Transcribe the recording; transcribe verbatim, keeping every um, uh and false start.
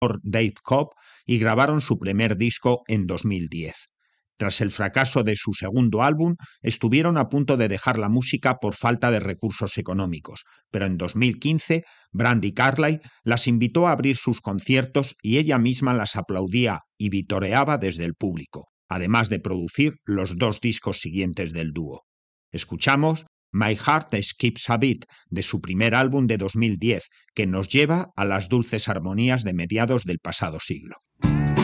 Dave Cobb y grabaron su primer disco en dos mil diez. Tras el fracaso de su segundo álbum, estuvieron a punto de dejar la música por falta de recursos económicos, pero en dos mil quince Brandi Carlile las invitó a abrir sus conciertos y ella misma las aplaudía y vitoreaba desde el público, además de producir los dos discos siguientes del dúo. Escuchamos My Heart Skips a Beat de su primer álbum de dos mil diez, que nos lleva a las dulces armonías de mediados del pasado siglo.